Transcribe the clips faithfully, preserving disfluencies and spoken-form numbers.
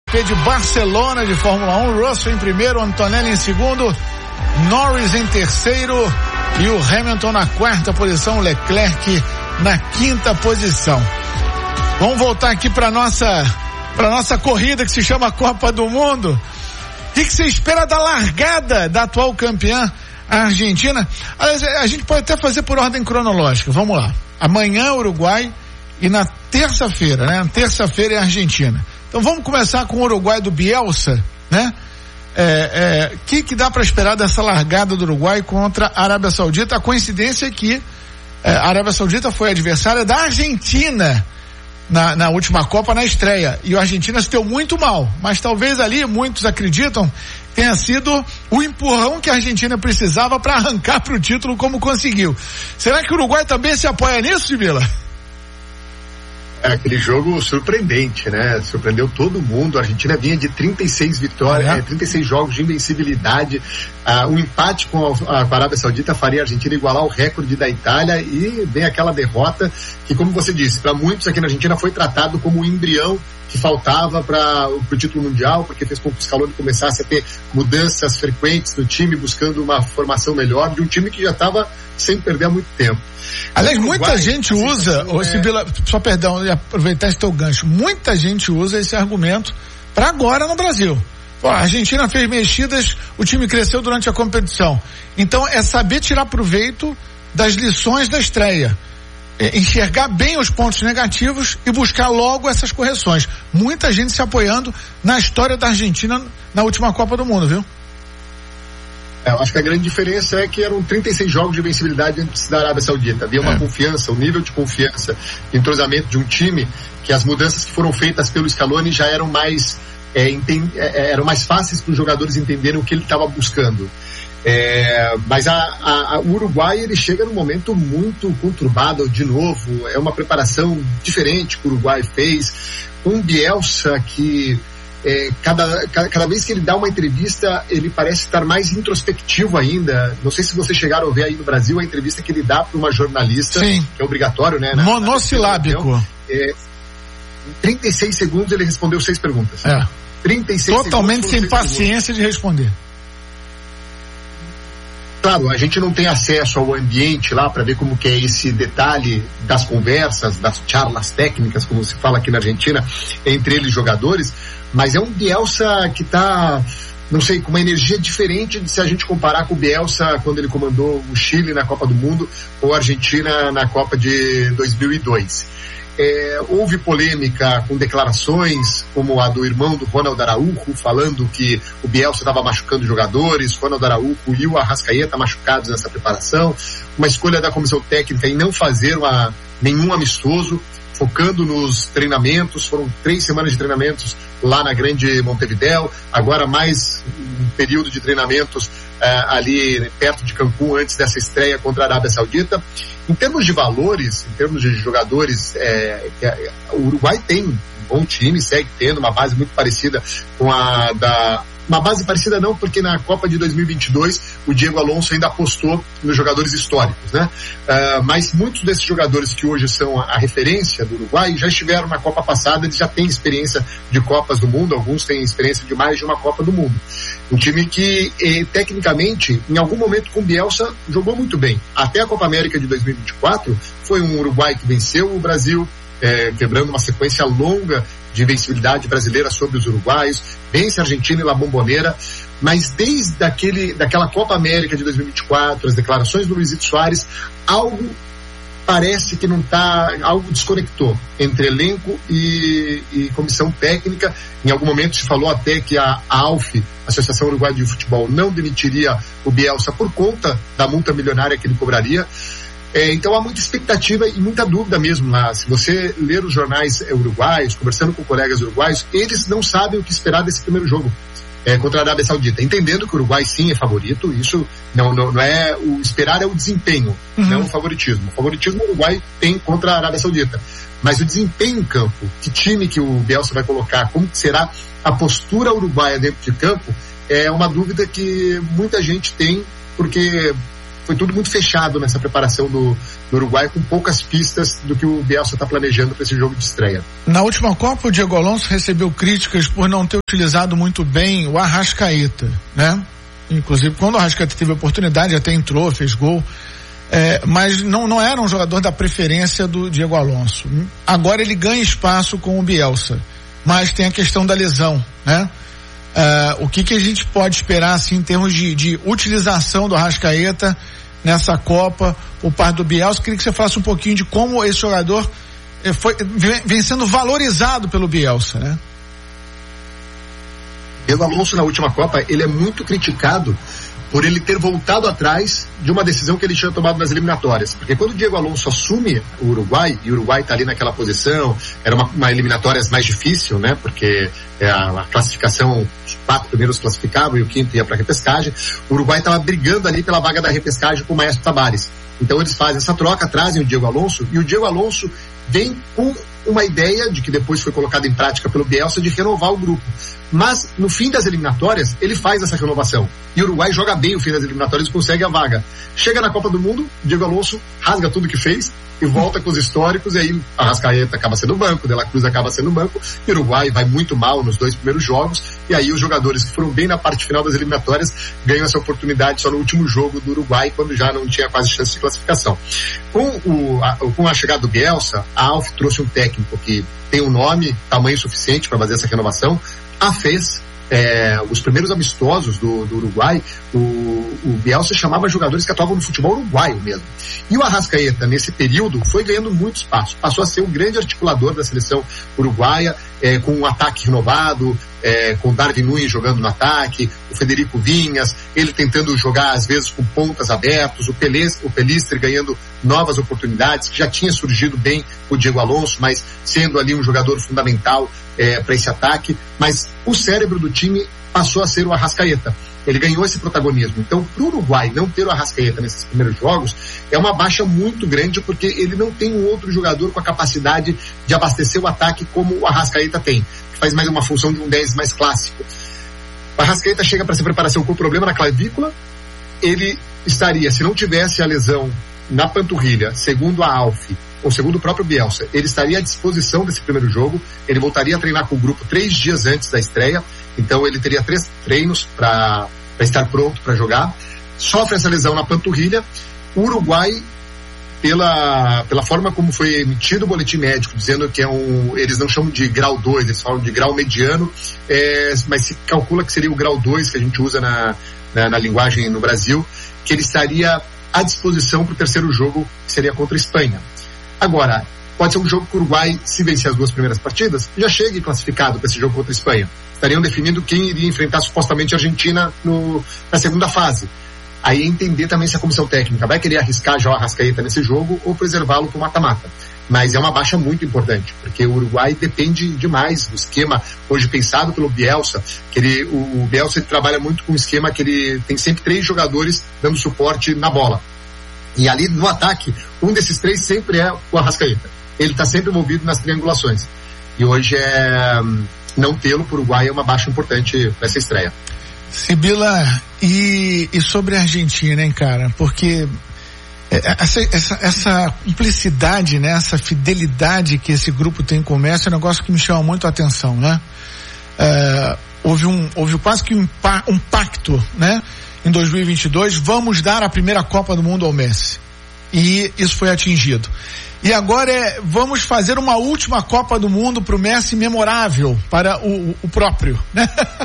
de Barcelona de Fórmula um, Russell em primeiro, Antonelli em segundo, Norris em terceiro e o Hamilton na quarta posição, Leclerc na quinta posição. Vamos voltar aqui para nossa para nossa corrida que se chama Copa do Mundo. O que, que você espera da largada da atual campeã, a Argentina? Aliás, a gente pode até fazer por ordem cronológica. Vamos lá. Amanhã Uruguai e na terça-feira, né? Na terça-feira é a Argentina. Então vamos começar com o Uruguai do Bielsa, né? É, é, que que dá para esperar dessa largada do Uruguai contra a Arábia Saudita? A coincidência é que é, a Arábia Saudita foi adversária da Argentina na, na última Copa, na estreia, e a Argentina se deu muito mal, mas talvez ali muitos acreditam tenha sido o empurrão que a Argentina precisava para arrancar para o título como conseguiu. Será que o Uruguai também se apoia nisso, Sibila? É aquele jogo surpreendente, né? Surpreendeu todo mundo. A Argentina vinha de trinta e seis vitórias, é. É, trinta e seis jogos de invencibilidade. Ah, um empate com a, a Arábia Saudita faria a Argentina igualar o recorde da Itália, e vem aquela derrota que, como você disse, para muitos aqui na Argentina foi tratado como o embrião que faltava para o título mundial, porque fez com que o Scaloni começasse a ter mudanças frequentes no time, buscando uma formação melhor de um time que já estava sem perder há muito tempo. Aliás, muita gente usa, ô, Sibila, só perdão, aproveitar esse teu gancho, muita gente usa esse argumento para agora no Brasil. Pô, a Argentina fez mexidas, o time cresceu durante a competição. Então é saber tirar proveito das lições da estreia. É enxergar bem os pontos negativos e buscar logo essas correções. Muita gente se apoiando na história da Argentina na última Copa do Mundo, viu? É, eu acho que a grande diferença é que eram trinta e seis jogos de vencibilidade antes da Arábia Saudita. Havia uma é. confiança, um nível de confiança, de entrosamento de um time, que as mudanças que foram feitas pelo Scaloni já eram mais, é, enten- é, eram mais fáceis para os jogadores entenderem o que ele estava buscando. É, mas a, a, a, o Uruguai, ele chega num momento muito conturbado de novo. É uma preparação diferente que o Uruguai fez. Um Bielsa que é, cada, cada, cada vez que ele dá uma entrevista, ele parece estar mais introspectivo ainda. Não sei se vocês chegaram a ver aí no Brasil a entrevista que ele dá para uma jornalista. Sim. Que é obrigatório, né? Na, Monossilábico. Na é, em trinta e seis segundos ele respondeu seis perguntas. É. trinta e seis Totalmente sem paciência de responder. Claro, a gente não tem acesso ao ambiente lá para ver como que é esse detalhe das conversas, das charlas técnicas, como se fala aqui na Argentina, entre eles jogadores, mas é um Bielsa que está, não sei, com uma energia diferente de se a gente comparar com o Bielsa quando ele comandou o Chile na Copa do Mundo ou a Argentina na Copa de dois mil e dois. É, houve polêmica com declarações como a do irmão do Ronald Araújo, falando que o Bielsa estava machucando jogadores, Ronald Araújo e o Arrascaeta machucados nessa preparação, uma escolha da comissão técnica em não fazer uma, nenhum amistoso, focando nos treinamentos. Foram três semanas de treinamentos lá na Grande Montevidéu, agora mais um período de treinamentos uh, ali perto de Cancún antes dessa estreia contra a Arábia Saudita. Em termos de valores, em termos de jogadores, é, é, o Uruguai tem um bom time, segue tendo uma base muito parecida com a da... Uma base parecida não, porque na Copa de dois mil e vinte e dois o Diego Alonso ainda apostou nos jogadores históricos, né? Uh, mas muitos desses jogadores que hoje são a, a referência do Uruguai já estiveram na Copa passada, eles já têm experiência de Copas do Mundo, alguns têm experiência de mais de uma Copa do Mundo. Um time que, eh, tecnicamente, em algum momento com o Bielsa, jogou muito bem. Até a Copa América de dois mil e vinte e quatro, foi um Uruguai que venceu o Brasil, eh, quebrando uma sequência longa de invencibilidade brasileira sobre os uruguaios, vence a Argentina e La Bombonera, mas desde aquele, daquela Copa América de dois mil e vinte e quatro, as declarações do Luizito Soares, algo parece que não está, algo desconectou entre elenco e, e comissão técnica. Em algum momento se falou até que a, a ALF, Associação Uruguaia de Futebol, não demitiria o Bielsa por conta da multa milionária que ele cobraria. É, então há muita expectativa e muita dúvida mesmo lá. Se você ler os jornais é, uruguaios, conversando com colegas uruguaios, eles não sabem o que esperar desse primeiro jogo é, contra a Arábia Saudita, entendendo que o Uruguai sim é favorito. Isso não, não, não é o esperar, é o desempenho, uhum. Não o favoritismo. O favoritismo o Uruguai tem contra a Arábia Saudita, mas o desempenho em campo, que time que o Bielsa vai colocar, como que será a postura uruguaia dentro de campo, é uma dúvida que muita gente tem, porque foi tudo muito fechado nessa preparação do, do Uruguai, com poucas pistas do que o Bielsa está planejando para esse jogo de estreia. Na última Copa, o Diego Alonso recebeu críticas por não ter utilizado muito bem o Arrascaeta, né? Inclusive, quando o Arrascaeta teve a oportunidade, até entrou, fez gol, é, mas não, não era um jogador da preferência do Diego Alonso. Agora ele ganha espaço com o Bielsa, mas tem a questão da lesão, né? Uh, o que que a gente pode esperar assim em termos de, de utilização do Arrascaeta nessa Copa por parte do Bielsa? Queria que você falasse um pouquinho de como esse jogador eh, foi, vem, vem sendo valorizado pelo Bielsa, né? Diego Alonso, na última Copa, ele é muito criticado por ele ter voltado atrás de uma decisão que ele tinha tomado nas eliminatórias. Porque quando o Diego Alonso assume o Uruguai, e o Uruguai está ali naquela posição, era uma, uma eliminatórias mais difícil, né? Porque é a, a classificação, os quatro primeiros classificavam e o quinto ia para a repescagem. O Uruguai estava brigando ali pela vaga da repescagem com o Maestro Tabárez. Então eles fazem essa troca, trazem o Diego Alonso, e o Diego Alonso vem com uma ideia, de que depois foi colocada em prática pelo Bielsa, de renovar o grupo. Mas, no fim das eliminatórias, ele faz essa renovação. E o Uruguai joga bem o fim das eliminatórias e consegue a vaga. Chega na Copa do Mundo, Diego Alonso rasga tudo que fez e volta com os históricos, e aí a Arrascaeta acaba sendo banco, De La Cruz acaba sendo banco, e o Uruguai vai muito mal nos dois primeiros jogos, e aí os jogadores que foram bem na parte final das eliminatórias ganham essa oportunidade só no último jogo do Uruguai, quando já não tinha quase chance de classificação. Com, o, a, com a chegada do Bielsa, a Alf trouxe um técnico que tem um nome, tamanho suficiente para fazer essa renovação. A fez, é, os primeiros amistosos do, do Uruguai, o, o Bielsa chamava jogadores que atuavam no futebol uruguaio mesmo. E o Arrascaeta, nesse período, foi ganhando muito espaço. Passou a ser um grande articulador da seleção uruguaia, é, com um ataque renovado, é, com o Darwin Núñez jogando no ataque, o Federico Vinhas, ele tentando jogar às vezes com pontas abertos, o, Peles, o Pelistri ganhando novas oportunidades, que já tinha surgido bem o Diego Alonso, mas sendo ali um jogador fundamental é, para esse ataque. Mas o cérebro do time passou a ser o Arrascaeta. Ele ganhou esse protagonismo. Então, para o Uruguai não ter o Arrascaeta nesses primeiros jogos é uma baixa muito grande, porque ele não tem um outro jogador com a capacidade de abastecer o ataque como o Arrascaeta tem, que faz mais uma função de um dez mais clássico. O Arrascaeta chega para essa preparação com problema na clavícula. Ele estaria, se não tivesse a lesão na panturrilha, segundo a Alf, ou segundo o próprio Bielsa, ele estaria à disposição desse primeiro jogo. Ele voltaria a treinar com o grupo três dias antes da estreia, então ele teria três treinos para estar pronto para jogar. Sofre essa lesão na panturrilha. O Uruguai, pela, pela forma como foi emitido o boletim médico, dizendo que é um, eles não chamam de grau dois, eles falam de grau mediano, é, mas se calcula que seria o grau dois que a gente usa na, na, na linguagem no Brasil, que ele estaria à disposição para o terceiro jogo, que seria contra a Espanha. Agora, pode ser um jogo que o Uruguai, se vencer as duas primeiras partidas, já chegue classificado para esse jogo contra a Espanha. Estariam definindo quem iria enfrentar supostamente a Argentina no, na segunda fase. Aí entender também se a comissão técnica vai querer arriscar já o Arrascaeta nesse jogo ou preservá-lo para o mata-mata. Mas é uma baixa muito importante, porque o Uruguai depende demais do esquema hoje pensado pelo Bielsa, que ele, o, o Bielsa ele trabalha muito com um esquema que ele tem sempre três jogadores dando suporte na bola. E ali no ataque, um desses três sempre é o Arrascaeta. Ele está sempre envolvido nas triangulações. E hoje é não tê-lo para o Uruguai é uma baixa importante para essa estreia. Sibila, e, e sobre a Argentina, hein, cara? Porque essa, essa, essa cumplicidade, né? Essa fidelidade que esse grupo tem com o Messi é um negócio que me chama muito a atenção, né? É, houve um, houve quase que um, um pacto, né? Em dois mil e vinte e dois, vamos dar a primeira Copa do Mundo ao Messi. E isso foi atingido. E agora é, vamos fazer uma última Copa do Mundo para o Messi memorável, para o, o próprio, né?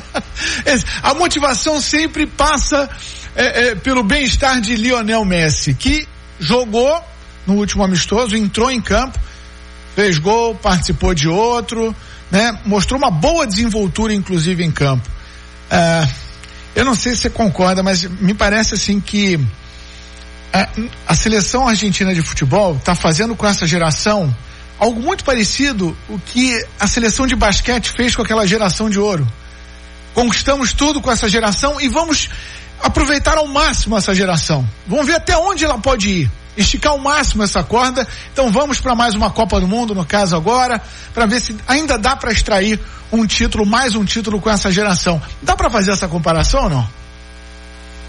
A motivação sempre passa é, é, pelo bem-estar de Lionel Messi, que jogou no último amistoso, entrou em campo, fez gol, participou de outro, né? Mostrou uma boa desenvoltura, inclusive, em campo. Ah, eu não sei se você concorda, mas me parece assim que a, a seleção argentina de futebol está fazendo com essa geração algo muito parecido o que a seleção de basquete fez com aquela geração de ouro. Conquistamos tudo com essa geração e vamos aproveitar ao máximo essa geração. Vamos ver até onde ela pode ir. Esticar ao máximo essa corda. Então vamos para mais uma Copa do Mundo, no caso agora, para ver se ainda dá para extrair um título, mais um título com essa geração. Dá para fazer essa comparação ou não?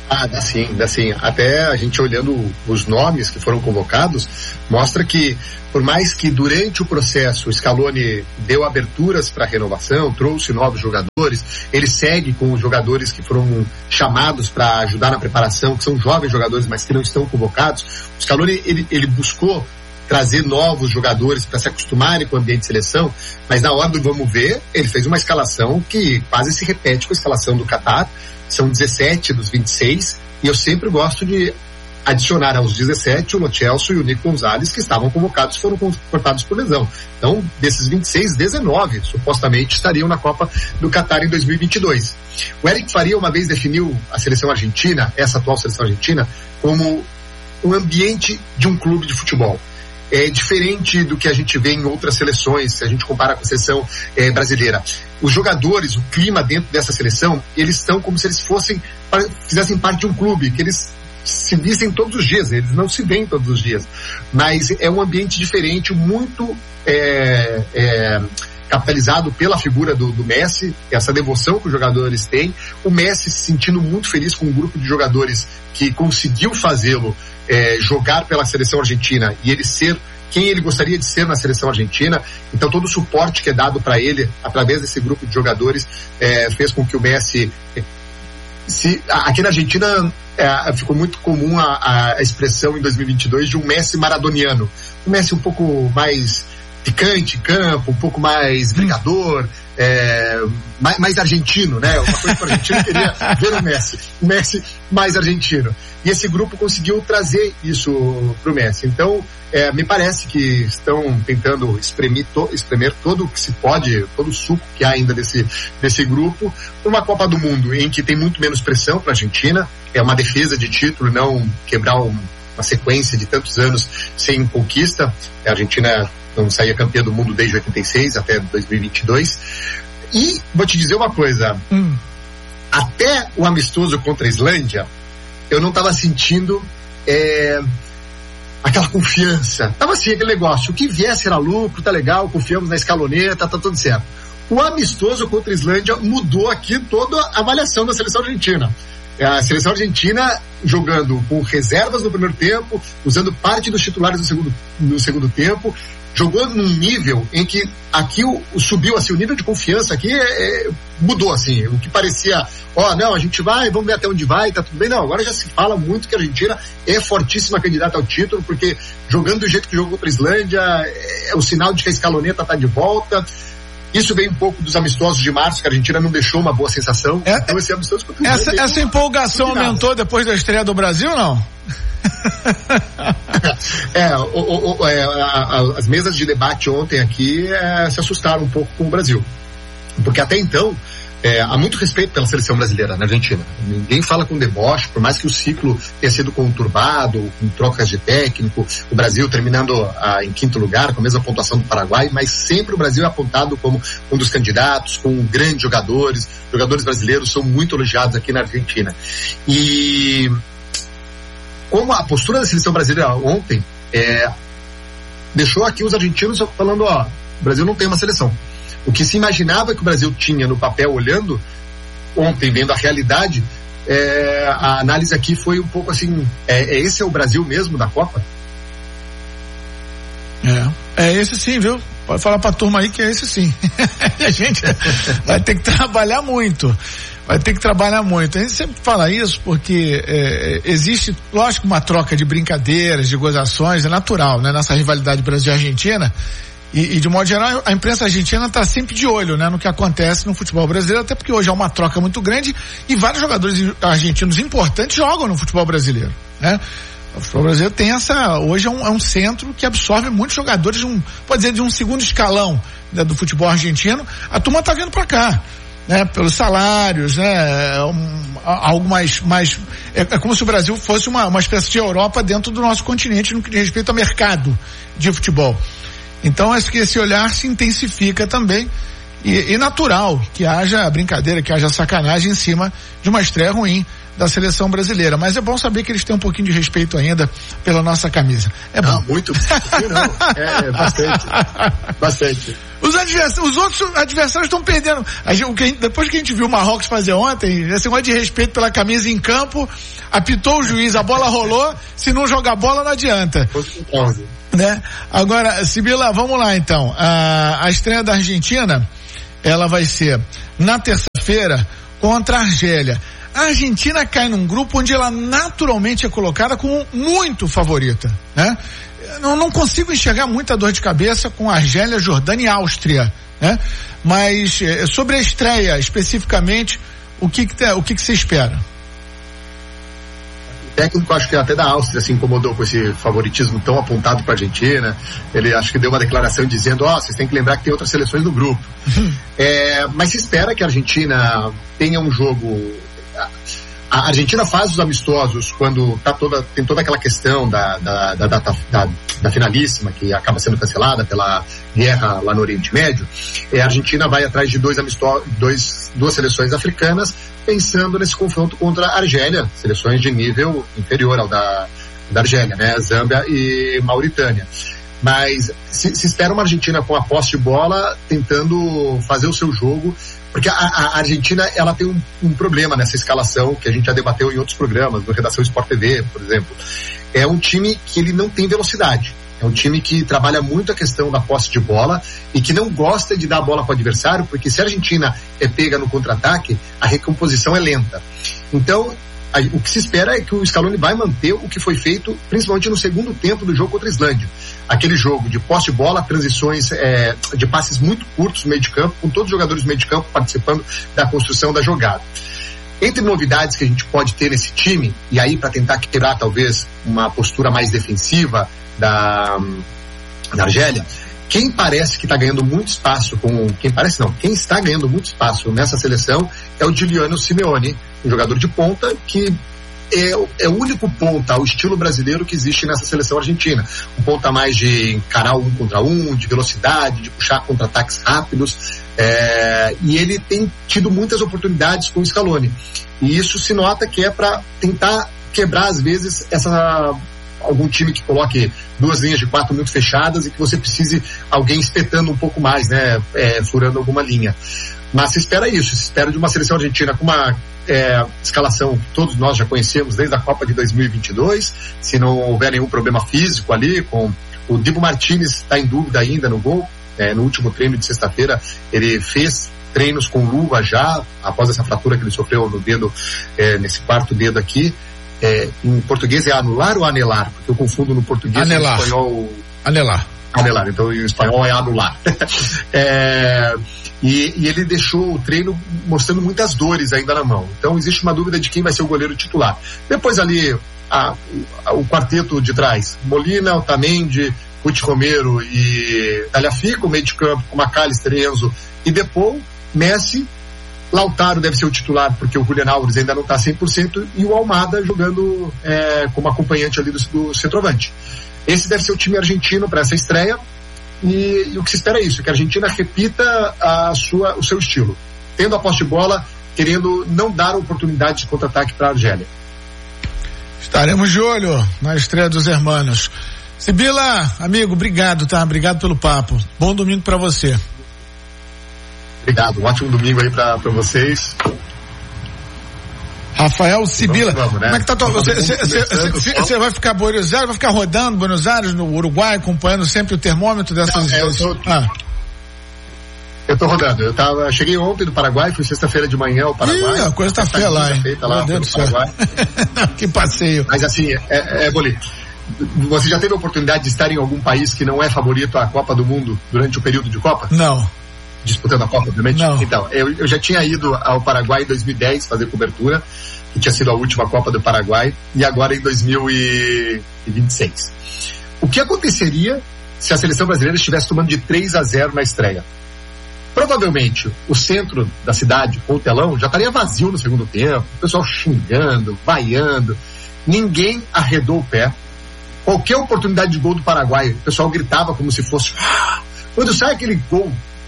Ah, dá sim, dá sim. Até a gente olhando os nomes que foram convocados, mostra que, por mais que durante o processo o Scaloni deu aberturas para renovação, trouxe novos jogadores, ele segue com os jogadores que foram chamados para ajudar na preparação, que são jovens jogadores, mas que não estão convocados. O Scaloni, ele, ele buscou trazer novos jogadores para se acostumarem com o ambiente de seleção, mas na hora do vamos ver, ele fez uma escalação que quase se repete com a escalação do Qatar. São dezessete dos vinte e seis, e eu sempre gosto de adicionar aos dezessete o Lo Celso e o Nico Gonzalez, que estavam convocados, foram cortados por lesão. Então, desses vinte e seis, dezenove supostamente estariam na Copa do Qatar em dois mil e vinte e dois. O Eric Faria uma vez definiu a seleção argentina, essa atual seleção argentina, como um ambiente de um clube de futebol. É diferente do que a gente vê em outras seleções, se a gente compara com a seleção é, brasileira. Os jogadores, o clima dentro dessa seleção, eles estão como se eles fossem, fizessem parte de um clube, que eles se vissem todos os dias, eles não se veem todos os dias. Mas é um ambiente diferente, muito é, é, capitalizado pela figura do, do Messi, essa devoção que os jogadores têm. O Messi se sentindo muito feliz com um grupo de jogadores que conseguiu fazê-lo É, jogar pela seleção argentina e ele ser quem ele gostaria de ser na seleção argentina. Então todo o suporte que é dado para ele através desse grupo de jogadores é, fez com que o Messi se, aqui na Argentina é, ficou muito comum a, a expressão em dois mil e vinte e dois de um Messi maradoniano, um Messi um pouco mais picante em campo, um pouco mais brigador, é, mais, mais argentino, né? Uma coisa que o argentino queria ver o Messi, o Messi mais argentino. E esse grupo conseguiu trazer isso pro Messi. Então, é, me parece que estão tentando espremer, to, espremer todo o que se pode, todo o suco que há ainda desse, desse grupo, para uma Copa do Mundo em que tem muito menos pressão para a Argentina, é uma defesa de título, não quebrar um, uma sequência de tantos anos sem conquista. A Argentina não saía campeã do mundo desde oitenta e seis até dois mil e vinte e dois. E vou te dizer uma coisa, hum. até o amistoso contra a Islândia, eu não estava sentindo é, aquela confiança. Tava assim, aquele negócio, o que viesse era lucro, tá legal, confiamos na escaloneta, tá tudo certo. O amistoso contra a Islândia mudou aqui toda a avaliação da seleção argentina. A seleção argentina jogando com reservas no primeiro tempo, usando parte dos titulares no segundo, no segundo tempo, jogou num nível em que aqui o, o subiu assim, o nível de confiança aqui é, é, mudou assim, o que parecia, ó, oh, não, a gente vai, vamos ver até onde vai, tá tudo bem, não, agora já se fala muito que a Argentina é fortíssima candidata ao título, porque jogando do jeito que jogou contra a Islândia, é, é o sinal de que a escaloneta tá de volta. Isso vem um pouco dos amistosos de março, que a Argentina não deixou uma boa sensação. É, então esse amistoso essa, essa empolgação aumentou depois da estreia do Brasil, não? é, o, o, o, é a, a, as mesas de debate ontem aqui é, se assustaram um pouco com o Brasil. Porque até então, é, há muito respeito pela seleção brasileira na Argentina. Ninguém fala com deboche, por mais que o ciclo tenha sido conturbado, com trocas de técnico, o Brasil terminando ah, em quinto lugar, com a mesma pontuação do Paraguai, mas sempre o Brasil é apontado como um dos candidatos, com grandes jogadores. Jogadores brasileiros são muito elogiados aqui na Argentina. E como a postura da seleção brasileira ontem é, deixou aqui os argentinos falando, ó, o Brasil não tem uma seleção. O que se imaginava que o Brasil tinha no papel olhando, ontem vendo a realidade, é, a análise aqui foi um pouco assim, é, é esse é o Brasil mesmo da Copa? É, é esse sim, viu? Pode falar pra turma aí que é esse sim. A gente vai ter que trabalhar muito. Vai ter que trabalhar muito. A gente sempre fala isso porque é, existe, lógico, uma troca de brincadeiras, de gozações, é natural, né? Nessa rivalidade Brasil-Argentina. E, e de modo geral, a imprensa argentina está sempre de olho, né, no que acontece no futebol brasileiro, até porque hoje há uma troca muito grande e vários jogadores argentinos importantes jogam no futebol brasileiro, né? O futebol brasileiro tem essa, hoje é um, é um centro que absorve muitos jogadores de um, pode dizer, de um segundo escalão, né, do futebol argentino. A turma tá vindo para cá, né, pelos salários, né, um, algo mais, mais é, é como se o Brasil fosse uma, uma espécie de Europa dentro do nosso continente no que diz respeito ao mercado de futebol. Então acho que esse olhar se intensifica também e, e natural que haja brincadeira, que haja sacanagem em cima de uma estreia ruim da seleção brasileira, mas é bom saber que eles têm um pouquinho de respeito ainda pela nossa camisa. É não, bom. Muito, não, é bastante, bastante. Os, adversários, os outros adversários estão perdendo. A gente, o que a gente, depois que a gente viu o Marrocos fazer ontem, esse negócio de respeito pela camisa em campo, apitou o juiz, a bola rolou, se não jogar bola não adianta. Né? Agora, Sibila, vamos lá então. A, a estreia da Argentina, ela vai ser na terça-feira contra a Argélia. A Argentina cai num grupo onde ela naturalmente é colocada como muito favorita, né? Não, não consigo enxergar muita dor de cabeça com Argélia, Jordânia e Áustria, né? Mas eh, sobre a estreia especificamente, o que que, te, o que que você espera? O técnico, acho que até da Áustria se incomodou com esse favoritismo tão apontado para a Argentina. Ele acho que deu uma declaração dizendo, ó, oh, vocês têm que lembrar que tem outras seleções no grupo. é, mas se espera que a Argentina tenha um jogo... A Argentina faz os amistosos quando tá toda, tem toda aquela questão da, da, da, da, da, da finalíssima, que acaba sendo cancelada pela guerra lá no Oriente Médio. E a Argentina vai atrás de dois amistosos, dois, duas seleções africanas, pensando nesse confronto contra a Argélia, seleções de nível inferior ao da, da Argélia, né? Zâmbia e Mauritânia. Mas se, se espera uma Argentina com a posse de bola, tentando fazer o seu jogo, porque a, a Argentina, ela tem um, um problema nessa escalação, que a gente já debateu em outros programas, no Redação Sport T V, por exemplo. É um time que ele não tem velocidade. É um time que trabalha muito a questão da posse de bola e que não gosta de dar a bola para o adversário, porque se a Argentina é pega no contra-ataque, a recomposição é lenta. Então, a, o que se espera é que o Scaloni vai manter o que foi feito, principalmente no segundo tempo do jogo contra a Islândia. Aquele jogo de posse de bola, transições é, de passes muito curtos no meio de campo, com todos os jogadores do meio de campo participando da construção da jogada. Entre novidades que a gente pode ter nesse time, e aí para tentar quebrar talvez uma postura mais defensiva da, da Argélia, quem parece que está ganhando muito espaço com, quem parece não, quem está ganhando muito espaço nessa seleção é o Giuliano Simeone, um jogador de ponta que É, é o único ponta ao estilo brasileiro que existe nessa seleção argentina. Um ponta mais de encarar um contra um, de velocidade, de puxar contra-ataques rápidos. É, e ele tem tido muitas oportunidades com o Scaloni. E isso se nota que é para tentar quebrar, às vezes, essa, algum time que coloque duas linhas de quatro muito fechadas e que você precise alguém espetando um pouco mais, né? É, furando alguma linha. Mas se espera isso, se espera de uma seleção argentina com uma é, escalação que todos nós já conhecemos desde a Copa de dois mil e vinte e dois, se não houver nenhum problema físico ali, com o Dibu Martínez está em dúvida ainda no gol, é, no último treino de sexta-feira ele fez treinos com luva já, após essa fratura que ele sofreu no dedo, é, nesse quarto dedo aqui, é, em português é anular ou anelar? Porque eu confundo no português e no espanhol... Anelar. Anelar, então em espanhol é anular. é... E, e ele deixou o treino mostrando muitas dores ainda na mão. Então existe uma dúvida de quem vai ser o goleiro titular. Depois ali, a, a, o quarteto de trás, Molina, Otamendi, Ruth Romero e Tagliafico, o meio de campo com McAllister, Enzo e Depou, Messi, Lautaro deve ser o titular porque o Julián Álvares ainda não está cem por cento e o Almada jogando é, como acompanhante ali do, do centroavante. Esse deve ser o time argentino para essa estreia. E, e o que se espera é isso, que a Argentina repita a sua, o seu estilo, tendo a posse de bola, querendo não dar oportunidade de contra-ataque para a Argélia. Estaremos de olho na estreia dos hermanos. Sibila, amigo, obrigado, tá? Obrigado pelo papo. Bom domingo para você. Obrigado, um ótimo domingo aí para vocês. Rafael Sibila, vamos, vamos, né? Como é que tá tua... Você, você, você, você vai ficar Buenos Aires, vai ficar rodando Buenos Aires, no Uruguai, acompanhando sempre o termômetro dessas... Não, é, eu, tô, ah. eu tô rodando, eu tava, cheguei ontem do Paraguai, fui sexta-feira de manhã ao Paraguai. Ih, a coisa tá feia lá, hein? Feita lá, Meu Deus do céu. Que passeio. Mas assim, é, é Boli, você já teve a oportunidade de estar em algum país que não é favorito à Copa do Mundo durante o período de Copa? Não. Disputando a Copa, obviamente? Não. Então, eu, eu já tinha ido ao Paraguai em dois mil e dez fazer cobertura, que tinha sido a última Copa do Paraguai, e agora em dois mil e vinte e seis. O que aconteceria se a seleção brasileira estivesse tomando de três a zero na estreia? Provavelmente o centro da cidade, com o telão, já estaria vazio no segundo tempo, o pessoal xingando, vaiando, ninguém arredou o pé. Qualquer oportunidade de gol do Paraguai, o pessoal gritava como se fosse... Quando sai aquele gol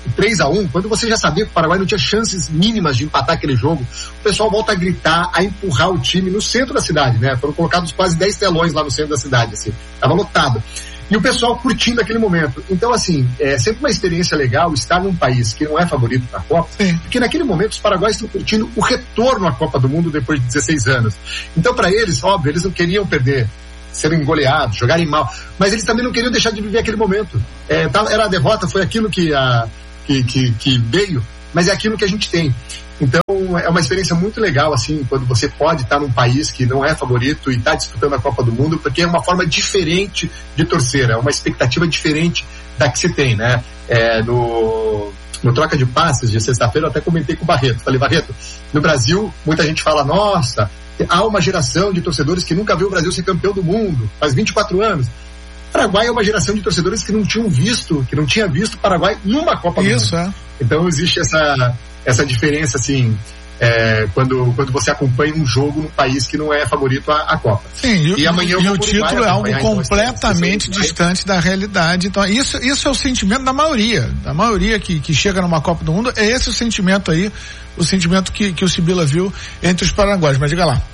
três a um, quando você já sabia que o Paraguai não tinha chances mínimas de empatar aquele jogo, o pessoal volta a gritar, a empurrar o time no centro da cidade, né? Foram colocados quase dez telões lá no centro da cidade, assim, tava lotado. E o pessoal curtindo aquele momento. Então, assim, é sempre uma experiência legal estar num país que não é favorito na Copa, Sim. porque naquele momento os paraguaios estão curtindo o retorno à Copa do Mundo depois de dezesseis anos. Então, para eles, óbvio, eles não queriam perder, serem goleados, jogarem mal, mas eles também não queriam deixar de viver aquele momento. É, era a derrota, foi aquilo que, a, que, que, que veio, mas é aquilo que a gente tem. Então, é uma experiência muito legal, assim, quando você pode estar num país que não é favorito e está disputando a Copa do Mundo, porque é uma forma diferente de torcer, é uma expectativa diferente da que se tem, né? É, no, no troca de passes de sexta-feira, eu até comentei com o Barreto. Falei, Barreto, no Brasil, muita gente fala, nossa, há uma geração de torcedores que nunca viu o Brasil ser campeão do mundo, faz vinte e quatro anos. O Paraguai é uma geração de torcedores que não tinham visto, que não tinha visto o Paraguai numa Copa do Mundo. Isso, é. Então, existe essa... essa diferença, assim, é, quando, quando você acompanha um jogo num país que não é favorito à, à Copa. Sim, e, e, amanhã e o título é algo completamente então, distante da realidade. Então, isso, isso é o sentimento da maioria, da maioria que, que chega numa Copa do Mundo, é esse o sentimento aí, o sentimento que, que o Sibila viu entre os paraguaios. Mas diga lá.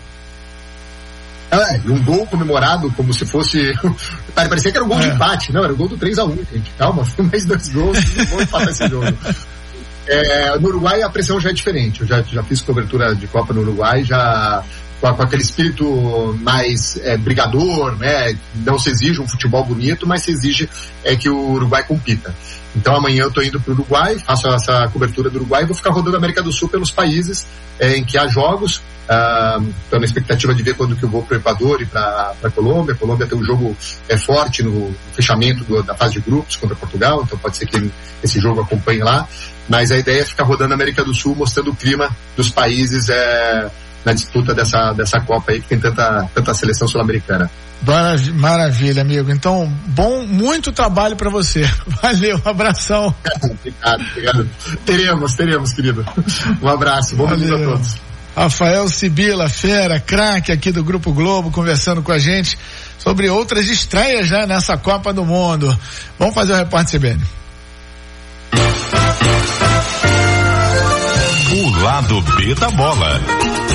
É, um gol comemorado como se fosse... parecia que era um gol é. de empate. Não, era o gol do três a um, gente. Calma, foi mais dois gols, não vou empatar esse jogo. É, no Uruguai a pressão já é diferente. Eu já, já fiz cobertura de Copa no Uruguai, já com, com aquele espírito mais é, brigador, né? Não se exige um futebol bonito, mas se exige é, que o Uruguai compita. Então amanhã eu tô indo pro Uruguai, faço essa cobertura do Uruguai e vou ficar rodando a América do Sul pelos países é, em que há jogos. Estou uh, na expectativa de ver quando que eu vou pro Equador e pra, pra Colômbia. A Colômbia tem um jogo é, forte no, no fechamento do, da fase de grupos contra Portugal, então pode ser que esse jogo acompanhe lá. Mas a ideia é ficar rodando a América do Sul, mostrando o clima dos países é, na disputa dessa, dessa Copa aí, que tem tanta, tanta seleção sul-americana. Maravilha, amigo. Então, bom, muito trabalho para você. Valeu, um abração. Obrigado, obrigado. Teremos, teremos, querido. Um abraço, bom domingo a todos. Rafael Sibila, fera, craque aqui do Grupo Globo, conversando com a gente sobre outras estreias, né, nessa Copa do Mundo. Vamos fazer o repórter C B N. O lado B da bola.